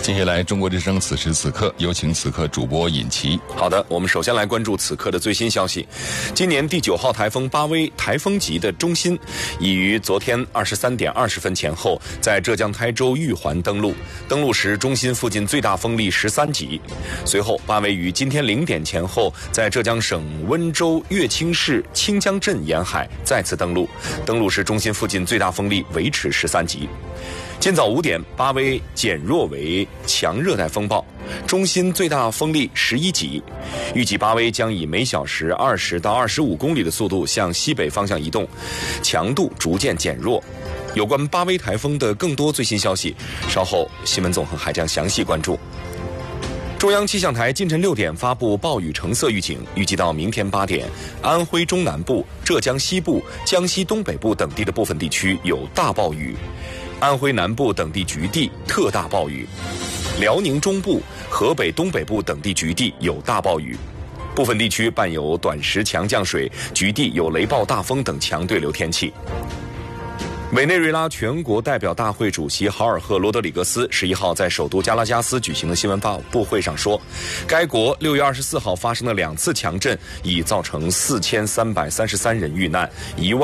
接下来，中国之声此时此刻有请此刻主播尹奇。 好的，我们首先来关注此刻的最新消息。今年第9号台风巴威台风级的中心，已于昨天23点20分前后在浙江台州玉环登陆。登陆时，中心附近最大风力13级。随后，巴威于今天0点前后在浙江省温州乐清市清江镇沿海再次登陆。登陆时，中心附近最大风力维持13级。今早5点，巴威减弱为强热带风暴，中心最大风力11级。预计巴威将以每小时20到25公里的速度向西北方向移动，强度逐渐减弱。有关巴威台风的更多最新消息，稍后新闻纵横还将详细关注。中央气象台今晨6点发布暴雨橙色预警，预计到明天8点，安徽中南部、浙江西部、江西东北部等地的部分地区有大暴雨，安徽南部等地局地特大暴雨，辽宁中部、河北东北部等地局地有大暴雨，部分地区伴有短时强降水，局地有雷暴大风等强对流天气。委内瑞拉全国代表大会主席豪尔赫·罗德里格斯11号在首都加拉加斯举行的新闻发布会上说，该国6月24号发生的2次强震已造成4333人遇难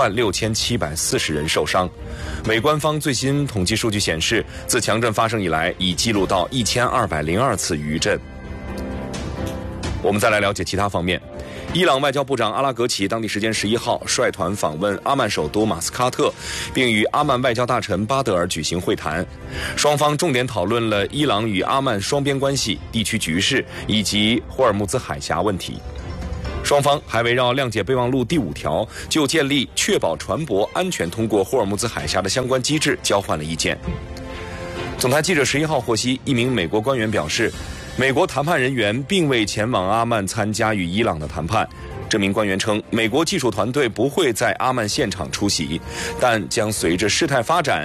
，16740人受伤。美官方最新统计数据显示，自强震发生以来，已记录到1202次余震。我们再来了解其他方面。伊朗外交部长阿拉格齐当地时间11号率团访问阿曼首都马斯喀特，并与阿曼外交大臣巴德尔举行会谈。双方重点讨论了伊朗与阿曼双边关系、地区局势以及霍尔木兹海峡问题。双方还围绕谅解备忘录第5条就建立确保船舶安全通过霍尔木兹海峡的相关机制交换了意见。总台记者11号获悉，一名美国官员表示，美国谈判人员并未前往阿曼参加与伊朗的谈判。这名官员称，美国技术团队不会在阿曼现场出席，但将随着事态发展